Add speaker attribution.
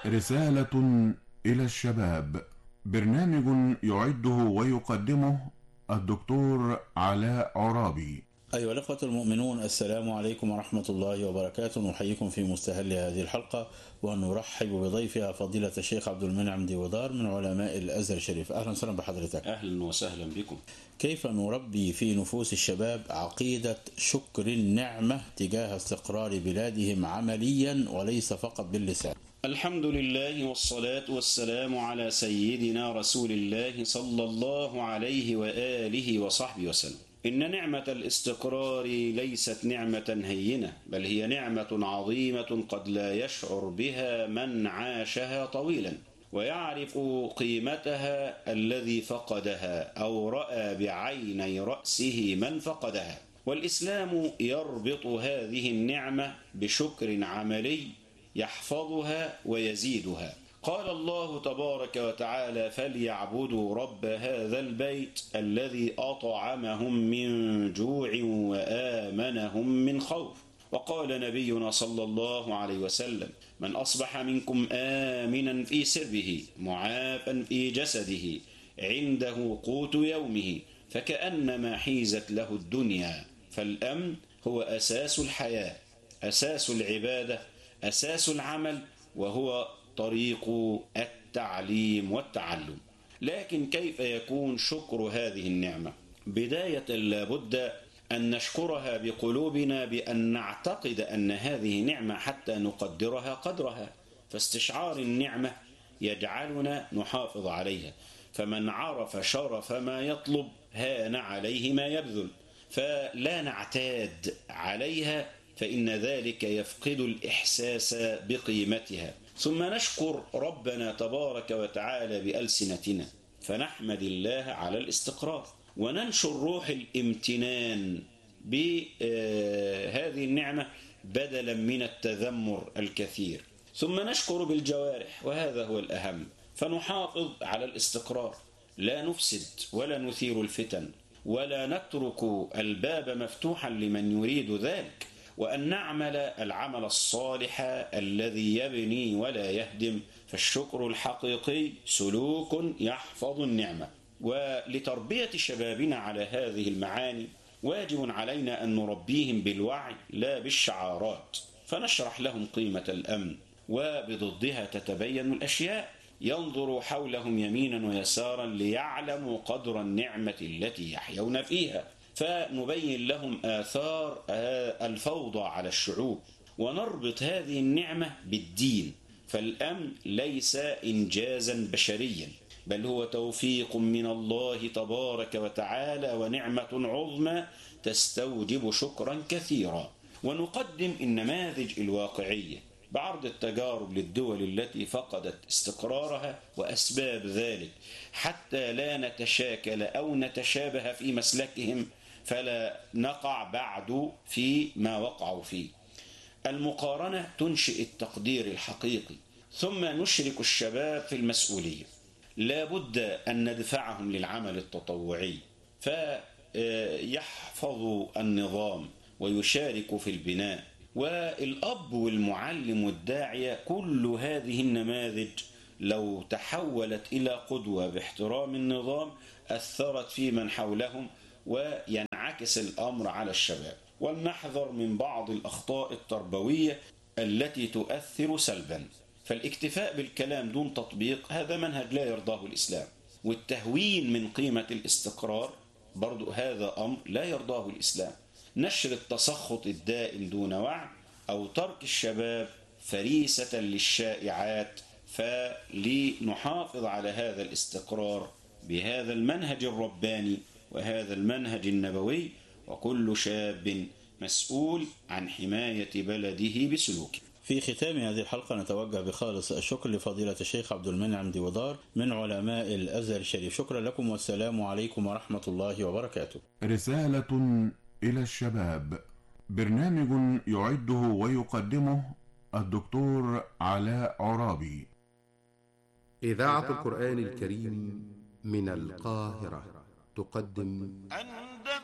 Speaker 1: رسالة إلى الشباب. برنامج يعده ويقدمه الدكتور علاء عرابي.
Speaker 2: أيها الأخوة المؤمنون، السلام عليكم ورحمة الله وبركاته. نحييكم في مستهل هذه الحلقة ونرحب بضيفها فضيلة الشيخ عبد المنعم ديودار من علماء الأزهر الشريف. أهلا وسهلا بحضرتك.
Speaker 3: أهلا وسهلا بكم.
Speaker 2: كيف نربي في نفوس الشباب عقيدة شكر النعمة تجاه استقرار بلادهم عمليا وليس فقط باللسان؟
Speaker 3: الحمد لله والصلاة والسلام على سيدنا رسول الله صلى الله عليه وآله وصحبه وسلم. إن نعمة الاستقرار ليست نعمة هينة، بل هي نعمة عظيمة قد لا يشعر بها من عاشها طويلا ويعرف قيمتها الذي فقدها أو رأى بعيني رأسه من فقدها. والإسلام يربط هذه النعمة بشكر عملي يحفظها ويزيدها. قال الله تبارك وتعالى: فليعبدوا رب هذا البيت الذي أطعمهم من جوع وآمنهم من خوف. وقال نبينا صلى الله عليه وسلم: من أصبح منكم آمنا في سربه معافا في جسده عنده قوت يومه فكأنما حيزت له الدنيا. فالأمن هو أساس الحياة، أساس العبادة، أساس العمل، وهو طريق التعليم والتعلم. لكن كيف يكون شكر هذه النعمة؟ بداية لابد أن نشكرها بقلوبنا، بأن نعتقد أن هذه نعمة حتى نقدرها قدرها. فاستشعار النعمة يجعلنا نحافظ عليها. فمن عرف شرف ما يطلب هان عليه ما يبذل. فلا نعتاد عليها، فإن ذلك يفقد الإحساس بقيمتها. ثم نشكر ربنا تبارك وتعالى بألسنتنا، فنحمد الله على الاستقرار وننشر روح الامتنان بهذه النعمة بدلا من التذمر الكثير. ثم نشكر بالجوارح، وهذا هو الأهم، فنحافظ على الاستقرار، لا نفسد ولا نثير الفتن ولا نترك الباب مفتوحا لمن يريد ذلك، وأن نعمل العمل الصالح الذي يبني ولا يهدم. فالشكر الحقيقي سلوك يحفظ النعمة. ولتربية شبابنا على هذه المعاني واجب علينا أن نربيهم بالوعي لا بالشعارات، فنشرح لهم قيمة الأمن، وبضدها تتبين الأشياء. ينظروا حولهم يمينا ويسارا ليعلموا قدر النعمة التي يحيون فيها، فنبين لهم آثار الفوضى على الشعوب، ونربط هذه النعمة بالدين. فالأمن ليس إنجازا بشريا، بل هو توفيق من الله تبارك وتعالى ونعمة عظمى تستوجب شكرا كثيرا. ونقدم النماذج الواقعية بعرض التجارب للدول التي فقدت استقرارها وأسباب ذلك، حتى لا نتشاكل أو نتشابه في مسلكهم، فلا نقع بعد في ما وقعوا فيه. المقارنة تنشئ التقدير الحقيقي. ثم نشرك الشباب في المسؤولية. لا بد أن ندفعهم للعمل التطوعي، فيحفظوا النظام ويشاركوا في البناء. والأب والمعلم والداعية، كل هذه النماذج لو تحولت إلى قدوة باحترام النظام أثرت في من حولهم، وينعكس الأمر على الشباب. ولنحذر من بعض الأخطاء التربوية التي تؤثر سلبا. فالاكتفاء بالكلام دون تطبيق هذا منهج لا يرضاه الإسلام. والتهوين من قيمة الاستقرار برضو هذا أمر لا يرضاه الإسلام. نشر التسخط الدائم دون وعي، أو ترك الشباب فريسة للشائعات. فلنحافظ على هذا الاستقرار بهذا المنهج الرباني وهذا المنهج النبوي، وكل شاب مسؤول عن حماية بلده بسلوكه.
Speaker 2: في ختام هذه الحلقة نتوجه بخالص الشكر لفضيلة الشيخ عبد المنعم ديودار من علماء الأزهر الشريف. شكرا لكم والسلام عليكم ورحمة الله وبركاته.
Speaker 1: رسالة إلى الشباب. برنامج يعده ويقدمه الدكتور علاء عرابي.
Speaker 4: إذاعة القرآن الكريم من القاهرة تقدم